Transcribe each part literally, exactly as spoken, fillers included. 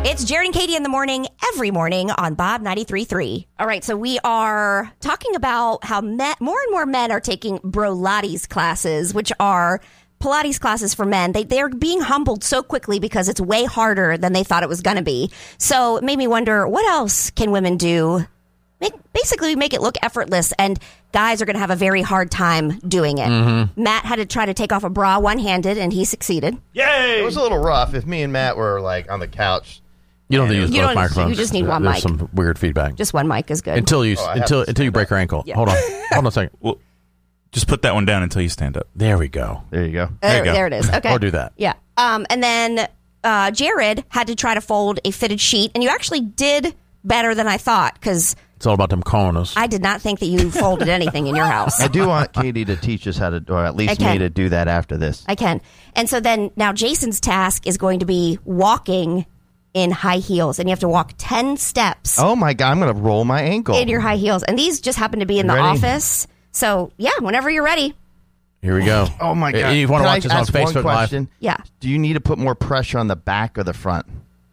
It's Jared and Katie in the morning, every morning on Bob ninety-three point three. All right, so we are talking about how men, more and more men are taking Brolates classes, which are Pilates classes for men. They, they're being humbled so quickly because it's way harder than they thought it was going to be. So it made me wonder, what else can women do? Make, basically make it look effortless, and guys are going to have a very hard time doing it. Mm-hmm. Matt had to try to take off a bra one-handed, and he succeeded. Yay! It was a little rough. If me and Matt were like on the couch, you don't have to use you both don't, microphones. You just need one There's mic. Some weird feedback. Just one mic is good. Until you Oh, until until you break your ankle. Yeah. Hold on, hold on a second. Well, just put that one down until you stand up. There we go. there you go. There, you go. there it is. Okay. Or do that. Yeah. Um, and then uh, Jared had to try to fold a fitted sheet, and you actually did better than I thought, because It's all about them corners. I did not think that you folded anything in your house. I do want Katie to teach us how to, or at least I can. me to do that after this. I can. And so then now Jason's task is going to be walking in high heels, and you have to walk ten steps Oh my God, I'm going to roll my ankle. in your high heels. And these just happen to be in the Ready? office. So, yeah, whenever you're ready. Here we go. Oh my God. You want to Can watch I this on ask one Facebook Live? question? Yeah. Do you need to put more pressure on the back or the front?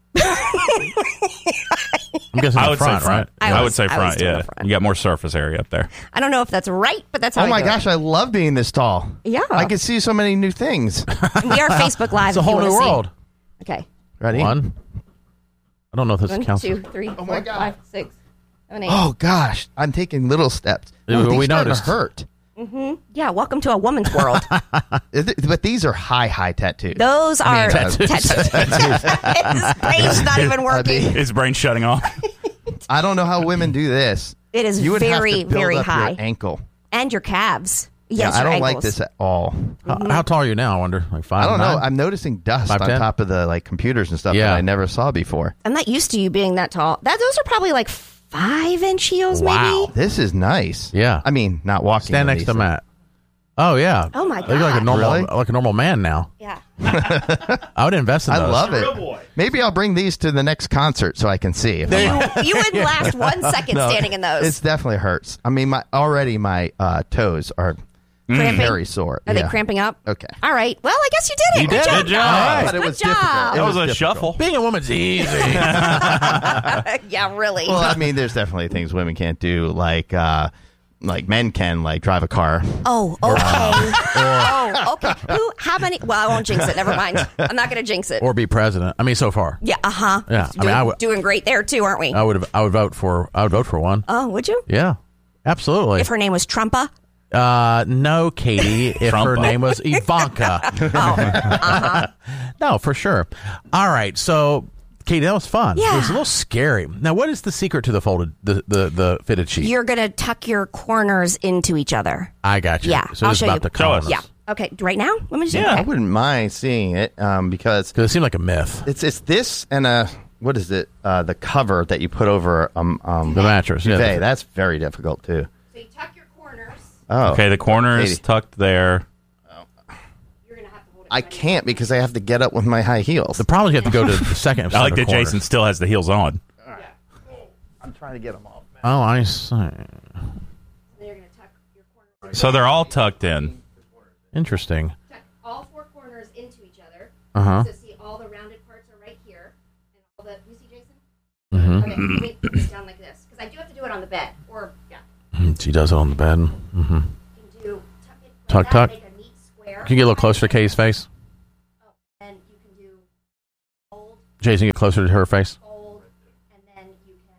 I'm guessing I the would front, say front. right? I I, was- would say I was front, doing yeah. the front. You got more surface area up there. I don't know if that's right, but that's how Oh I my do gosh, I love being this tall. Yeah. I can see so many new things. it. We are Facebook Live. It's a if you whole wanna new see. world. Okay. Ready? One. I don't know if this One, counts. two, three, Oh four, my God. five, six, seven, eight. Oh gosh, I'm taking little steps. Yeah, Oh, we these starting to noticed. hurt. Yeah, welcome to a woman's world. Is it- But these are high, high tattoos. Those are mean, uh, tattoos. His brain's not even working. His brain's shutting off. I don't know how women do this. It is You would very, have to build very up high. your ankle. And your calves. Yeah, Yes, I your don't like ankles. this at all. How, how tall are you now? I wonder. Like five. I don't know. nine? I'm noticing dust Five, on ten? top of the like computers and stuff Yeah. that I never saw before. I'm not used to you being that tall. That those are probably like five inch heels, Wow. maybe. This is nice. Yeah. I mean, not walking. Stand in next these to things. Matt. Oh yeah. Oh, my You're like a God. normal, Really? like a normal man now. Yeah. I would invest in I those. love it. Maybe I'll bring these to the next concert so I can see. If There I'm- You, you wouldn't last one second No, standing in those. It definitely hurts. I mean, my already my uh, toes are Cramping? very sore. Are Yeah. they cramping up? Okay. All right. Well, I guess you did it. You Good did job. it. Good job. guys. But it Good was job. difficult. It That was a difficult. shuffle. Being a woman's easy. Yeah, really. Well, I mean, there's definitely things women can't do, like uh, like men can, like drive a car. Oh, okay. oh, okay. Who? How many? Well, I won't jinx it. Never mind. I'm not going to jinx it. or be president. I mean, so far, yeah. Uh huh. Yeah, I mean, Doing, I would- doing great there too, aren't we? I would. I would vote for. I would vote for one. Oh, would you? Yeah, absolutely. If her name was Trumpa. Uh, no, Katie. If her Trumpa. name was Ivanka. Oh, uh-huh. No, for sure. All right, so Katie, that was fun. Yeah. It was a little scary. Now, what is the secret to the folded, the the, the fitted sheet? You're going to tuck your corners into each other. I got you. Yeah, so I'll it's show about you. the Show us. columns. Yeah. Okay. Right now? Let me just Yeah. I okay. wouldn't mind seeing it um, because Because it seemed like a myth. it's it's this and a what is it? Uh, the cover that you put over um, um The mattress. Yeah, duvet. the- That's very difficult too. So you tuck your corners. Oh, Okay, the corner is Katie. tucked there. You're going to have to hold it. I can't because I have to get up with my high heels. The problem is you have to go to the second. I set like of that corners. Jason still has the heels on. I'm trying to get them off. Oh, I see. Then you're going to tuck your corners. So they're all tucked in. Interesting. Tuck all four corners into each other. Uh huh. So see, all the rounded parts are right here, and all the you see, Jason. Mm-hmm. Okay, let me put this down like this because I do have to do it on the bed, or yeah, She does it on the bed. Mm-hmm. you can do tuck it. Like Tuck, that, tuck. Make a neat square. Can you get a little closer to Katie's face? Oh, and you can do fold, Jason, get closer to her face. fold, and then you can.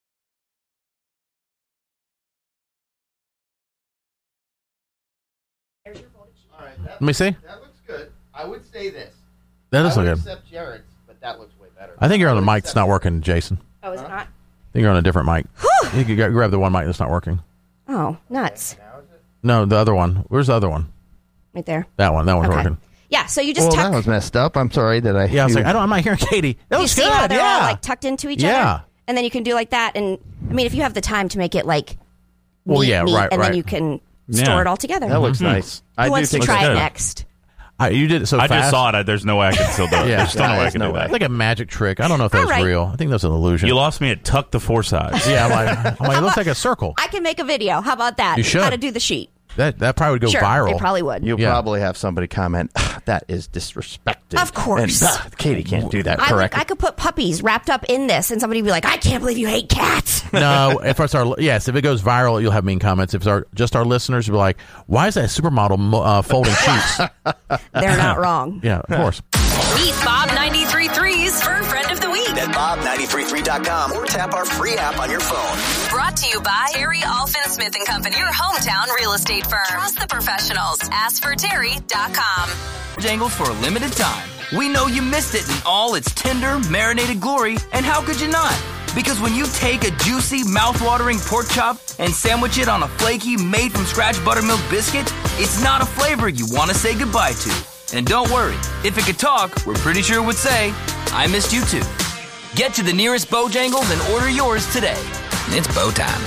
There's your folded sheet. All right, that, Let me see. that looks good. I would say this. That does I look would good. accept Jared's, but that looks way better. I think you're on the would mic that's accept not working, Jason. Oh, is it not? I think you're on a different mic. You can gra- grab the one mic that's not working. Oh, nuts! No, the other one. Where's the other one? Right there. That one. That one's Okay. working. Yeah. So you just Well, tuck. that was messed up. I'm sorry that I. Yeah, I was like, I don't. I'm not hearing Katie. That you was see good. how they're yeah. all like tucked into each Yeah. other, and then you can do like that. And I mean, if you have the time to make it like, Well, neat, yeah, neat, right, and right. then you can store Yeah. it all together. That looks nice. I Who do wants to think try good. it next? I, you did it so I fast. just saw it. I, there's no way I can still do it. Yeah. There's still Yeah, no way I there's can no do way. that. It's like a magic trick. I don't know if All that's right. real. I think that's an illusion. You lost me at tuck the four sides. Yeah, I'm like, I'm like, it looks like a circle. I can make a video. How about that? You should. How to do the sheet. That that probably would go Sure, viral. they probably would. You'll Yeah. probably have somebody comment, "Ah, that is disrespectful." Of course. And, ah, Katie can't do that I, correctly. I could put puppies wrapped up in this, and somebody would be like, I can't believe you hate cats. No, if it's our yes, if it goes viral, you'll have mean comments. If it's our just our listeners, will be like, "Why is that supermodel mo- uh, folding sheets?" They're not wrong. Yeah, of course. Meet Bob ninety-three point three's Fur Friend of the Week. At bob nine three three dot com or tap our free app on your phone. Brought to you by Terry Alfin Smith and Company, your hometown real estate firm. Trust the professionals. ask for terry dot com. Jangles for a limited time. We know you missed it in all its tender, marinated glory, and how could you not? Because when you take a juicy, mouth-watering pork chop and sandwich it on a flaky, made-from-scratch buttermilk biscuit, it's not a flavor you want to say goodbye to. And don't worry, if it could talk, we're pretty sure it would say, I missed you too. Get to the nearest Bojangles and order yours today. It's Bo time.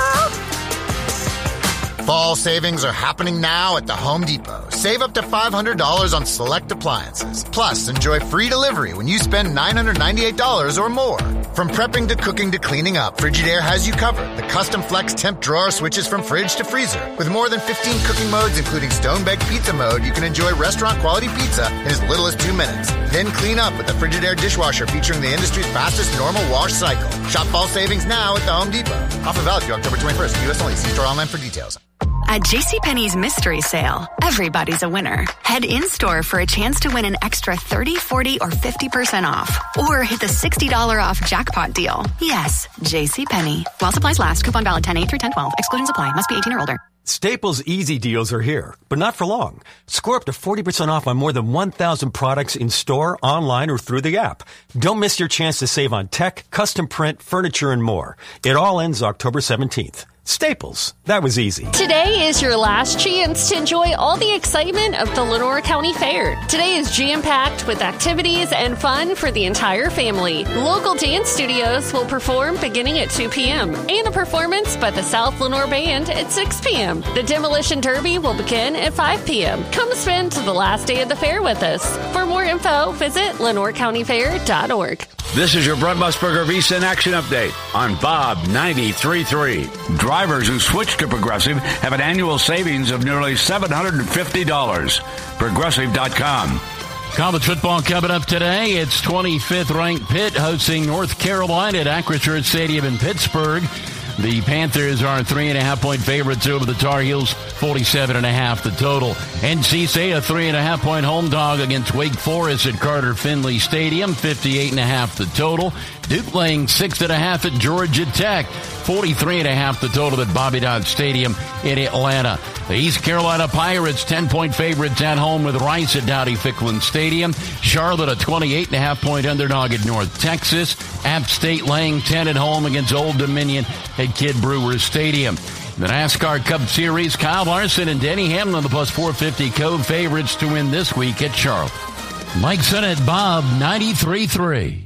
Fall savings are happening now at the Home Depot. Save up to five hundred dollars on select appliances. Plus, enjoy free delivery when you spend nine hundred ninety-eight dollars or more. From prepping to cooking to cleaning up, Frigidaire has you covered. The custom flex temp drawer switches from fridge to freezer. With more than fifteen cooking modes, including stone-baked pizza mode, you can enjoy restaurant-quality pizza in as little as two minutes. Then clean up with the Frigidaire dishwasher featuring the industry's fastest normal wash cycle. Shop fall savings now at the Home Depot. Offer valid through October twenty-first. U S only. See store online for details. At JCPenney's Mystery Sale, everybody's a winner. Head in-store for a chance to win an extra thirty, forty, or fifty percent off. Or hit the sixty dollars off jackpot deal. Yes, JCPenney. While supplies last, coupon valid ten eight through ten twelve. Exclusions apply. Must be eighteen or older. Staples Easy Deals are here, but not for long. Score up to forty percent off on more than one thousand products in store, online, or through the app. Don't miss your chance to save on tech, custom print, furniture, and more. It all ends October seventeenth. Staples. That was easy. Today is your last chance to enjoy all the excitement of the Lenore County Fair. Today is jam-packed with activities and fun for the entire family. Local dance studios will perform beginning at two p.m. and a performance by the South Lenore Band at six p.m. The Demolition Derby will begin at five p.m. Come spend the last day of the fair with us. For more info, visit lenore county fair dot org. This is your Brent Musburger Visa in Action Update on Bob ninety-three point three. Drivers who switch to Progressive have an annual savings of nearly seven hundred fifty dollars. Progressive dot com. College football coming up today. It's twenty-fifth ranked Pitt hosting North Carolina at Acrisure Stadium in Pittsburgh. The Panthers are three and a half point favorites over the Tar Heels, forty-seven and a half the total. N C State a three and a half point home dog against Wake Forest at Carter Finley Stadium, fifty-eight and a half the total. Duke laying six and a half at Georgia Tech, forty-three and a half the total at Bobby Dodd Stadium in Atlanta. The East Carolina Pirates ten point favorites at home with Rice at Dowdy-Ficklin Stadium. Charlotte a twenty-eight and a half point underdog at North Texas. App State laying ten at home against Old Dominion at Kid Brewer Stadium. The NASCAR Cup Series, Kyle Larson and Denny Hamlin, the plus four fifty Cove favorites to win this week at Charlotte. Mike Sennett, Bob ninety-three point three.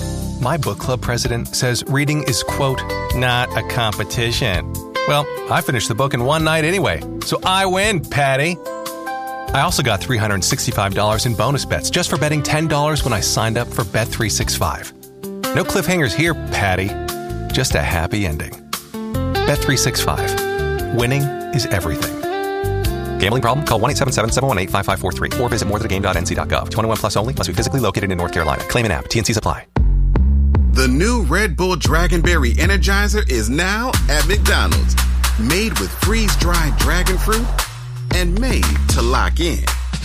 My book club president says reading is, quote, not a competition. Well, I finished the book in one night anyway, so I win, Patty. I also got three hundred sixty-five dollars in bonus bets just for betting ten dollars when I signed up for Bet three sixty-five. No cliffhangers here, Patty. Just a happy ending. Bet three sixty-five. Winning is everything. Gambling problem? Call one eight seven seven, seven one eight, five five four three or visit more than a game dot n c dot gov. twenty-one plus only. Must be physically located in North Carolina. Claim an app. T N Cs apply. The new Red Bull Dragonberry Energizer is now at McDonald's. Made with freeze-dried dragon fruit and made to lock in.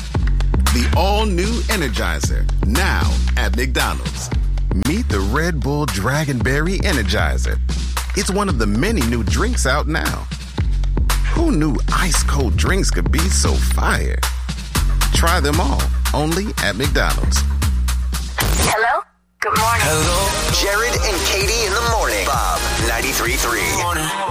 The all-new Energizer, now at McDonald's. Meet the Red Bull Dragonberry Energizer. It's one of the many new drinks out now. Who knew ice-cold drinks could be so fire? Try them all, only at McDonald's. Hello? Good morning. Hello? Jared and Katie in the morning. Bob ninety-three point three.